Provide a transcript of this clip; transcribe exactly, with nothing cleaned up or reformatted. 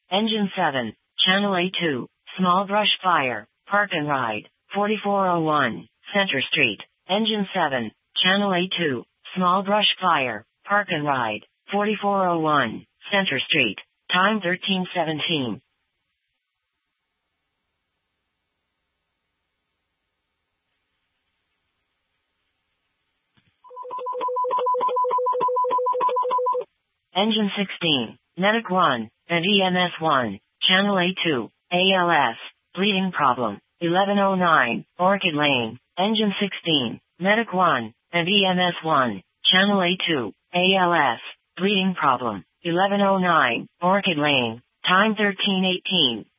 Engine seven, Channel A two, small brush fire, park and ride, forty-four oh one, Center Street. Engine seven, Channel A two, small brush fire, park and ride, forty-four oh one, Center Street. Time thirteen seventeen. Engine sixteen, Medic one, and E M S one, Channel A two, A L S, bleeding problem, eleven oh nine, Orchid Lane. Engine sixteen, Medic one, and E M S one, Channel A two, A L S, bleeding problem, eleven oh nine, Orchid Lane. Time thirteen eighteen.